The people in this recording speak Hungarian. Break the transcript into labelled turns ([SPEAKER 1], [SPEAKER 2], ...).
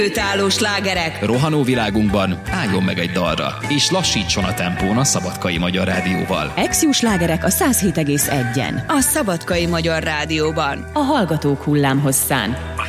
[SPEAKER 1] Őtálló slágerek.
[SPEAKER 2] Rohanó világunkban álljon meg egy dalra, és lassítson a tempón a Szabadkai Magyar Rádióval.
[SPEAKER 3] Exiu slágerek a 107,1-en.
[SPEAKER 1] A Szabadkai Magyar Rádióban.
[SPEAKER 3] A hallgatók hullámhosszán.